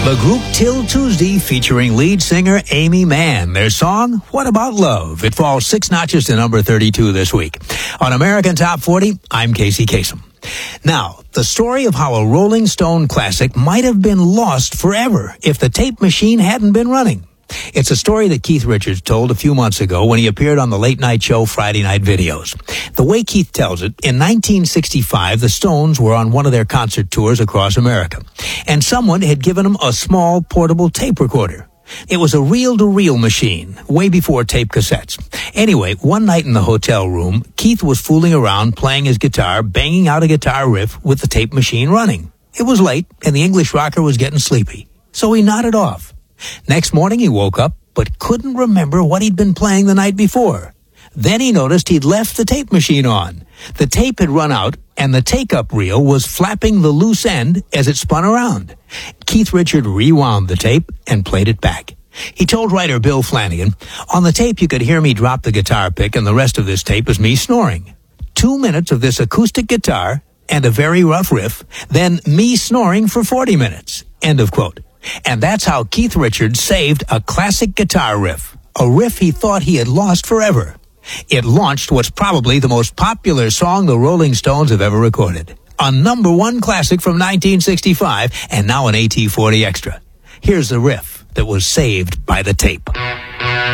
The group Till Tuesday featuring lead singer Amy Mann. Their song, What About Love? It falls 6 notches to number 32 this week. On American Top 40, I'm Casey Kasem. Now, the story of how a Rolling Stone classic might have been lost forever if the tape machine hadn't been running. It's a story that Keith Richards told a few months ago when he appeared on the late-night show Friday Night Videos. The way Keith tells it, in 1965, the Stones were on one of their concert tours across America, and someone had given them a small portable tape recorder. It was a reel-to-reel machine, way before tape cassettes. Anyway, one night in the hotel room, Keith was fooling around playing his guitar, banging out a guitar riff with the tape machine running. It was late, and the English rocker was getting sleepy, so he nodded off. Next morning he woke up, but couldn't remember what he'd been playing the night before. Then he noticed he'd left the tape machine on. The tape had run out, and the take-up reel was flapping the loose end as it spun around. Keith Richards rewound the tape and played it back. He told writer Bill Flanagan, "On the tape you could hear me drop the guitar pick, and the rest of this tape is me snoring. 2 minutes of this acoustic guitar and a very rough riff, then me snoring for 40 minutes. End of quote. And that's how Keith Richards saved a classic guitar riff, a riff he thought he had lost forever. It launched what's probably the most popular song the Rolling Stones have ever recorded. A number one classic from 1965, and now an AT-40 Extra. Here's the riff that was saved by the tape.